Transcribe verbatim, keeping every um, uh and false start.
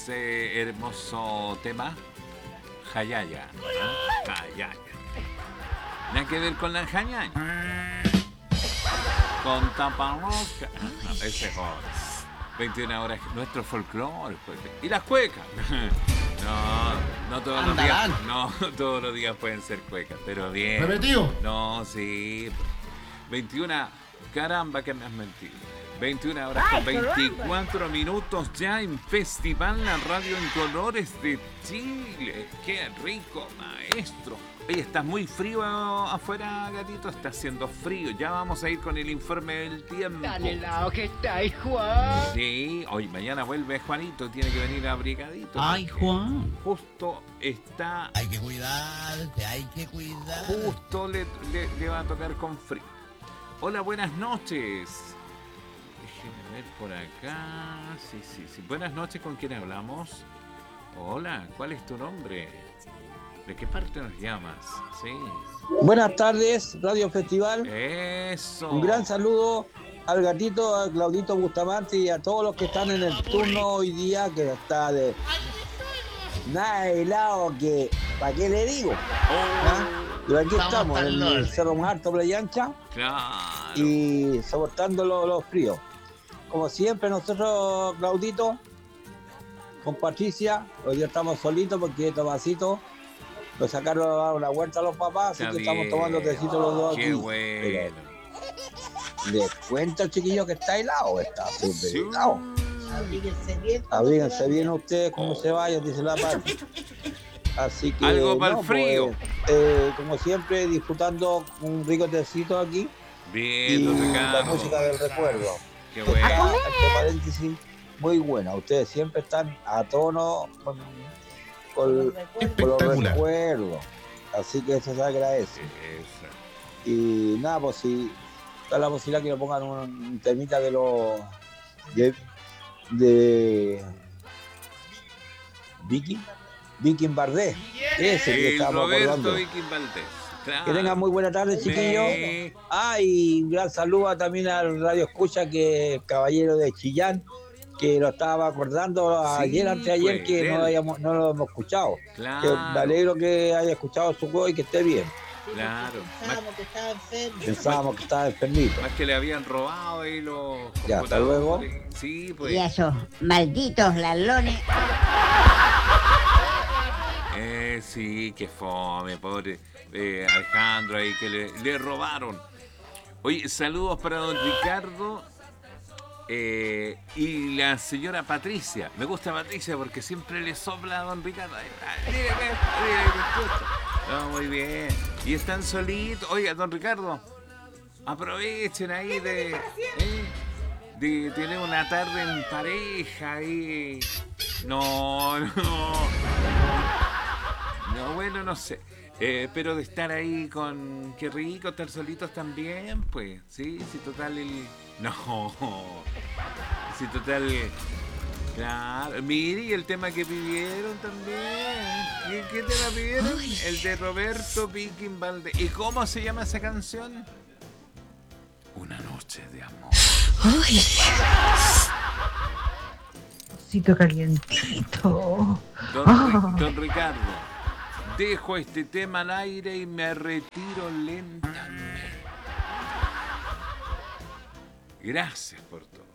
Ese hermoso tema, Jayaya. ¿No? Jayaya. Nada que ver con la Jayaya. Con Taparrosca. No, ese es otro. veintiuna horas, nuestro folclore. Pues. Y las cuecas. No, no todos los días. No, todos los días pueden ser cuecas, pero bien. ¿Repetido? No, sí. veintiuna, caramba que me has mentido. veintiuna horas con veinticuatro minutos ya en Festival La Radio en Colores de Chile. ¡Qué rico, maestro! Oye, ¿estás muy frío afuera, gatito? Está haciendo frío. Ya vamos a ir con el informe del tiempo. Tan helado que estáis, Juan. Sí, hoy mañana vuelve Juanito, tiene que venir abrigadito. Ay, Juan. Justo está... Hay que cuidarse, hay que cuidar. Justo le, le, le va a tocar con frío. Hola, buenas noches. Déjenme ver por acá. Sí, sí, sí. Buenas noches, ¿con quién hablamos? Hola, ¿cuál es tu nombre? ¿De qué parte nos llamas? Sí. Buenas tardes, Radio Festival. Eso. Un gran saludo al gatito, a Claudito Bustamante y a todos los que están en el turno hoy día, que está de nada de helado, que ¿para qué le digo? ¿Ah? Pero aquí estamos, en el Cerro Más Alto, Playa Ancha, claro, y soportando los, los fríos. Como siempre nosotros, Claudito, con Patricia, hoy día estamos solitos porque Tomasito lo sacaron a dar una vuelta a los papás, así está que bien. estamos tomando tecito los dos Qué aquí. bueno. Pero les cuento, chiquillos, que está helado, está súper Sí. helado. Abríguense bien. Abríguense bien ustedes cuando Oh. se vayan, dice la parte. Así que, Algo para el no, frío. pues, eh, como siempre, disfrutando un rico tecito aquí Bien, y don la Ricardo. música del recuerdo. Qué Que bueno. está, entre paréntesis, muy buena. Ustedes siempre están a tono con, con, con los Espectacular. recuerdos. Así que eso se agradece. Eso. Y nada, pues si está la posibilidad que le pongan un, un temita de los de, de Vicky Vicky Bardés, ese que El estábamos Roberto acordando. Vicky Valdés. Claro. Que tengan muy buena tarde, chiquillos. Sí. Ah, y un gran saludo también al Radio Escucha, que el caballero de Chillán, que lo estaba acordando Sí, ayer, anteayer, pues, que de no, él. hayamos, no lo hemos escuchado. Que Claro. me alegro que haya escuchado su juego y que esté bien. Claro. Pensábamos que estaba enfermo. Pensábamos que estaba enfermito. Más que le habían robado ahí los Ya, hasta luego. computadores. Sí, pues. Y a esos malditos ladrones. Eh, sí, qué fome, pobre eh, Alejandro ahí que le, le robaron. Oye, saludos para don Ricardo eh, y la señora Patricia. Me gusta Patricia porque siempre le sopla a don Ricardo. Ay, ay, mire, mire, mire, me gusta. No, muy bien. Y están solitos. Oiga, don Ricardo, aprovechen ahí de, eh, de tener una tarde en pareja ahí. No, no. No, bueno, no sé. Eh, pero de estar ahí con... Qué rico estar solitos también, pues. Sí, sí, total el... No. Sí, total... Claro. Mire, y el tema que pidieron también. ¿Qué, qué tema pidieron? El de Roberto Viking Valdés. ¿Y cómo se llama esa canción? Una noche de amor. Cito calientito. Don, Ri- don Ricardo, dejo este tema al aire y me retiro lentamente. Gracias por todo.